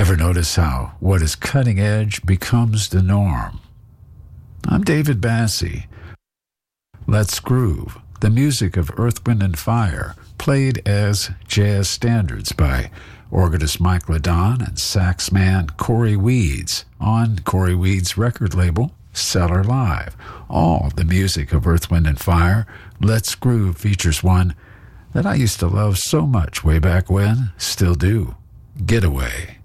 Ever notice how what is cutting edge becomes the norm? I'm David Bassey. Let's Groove, the music of Earth, Wind, and Fire, played as jazz standards by organist Mike Ladon and saxman Corey Weeds on Corey Weeds' record label, Cellar Live. All the music of Earth, Wind, and Fire. Let's Groove features one that I used to love so much way back when, still do. Getaway.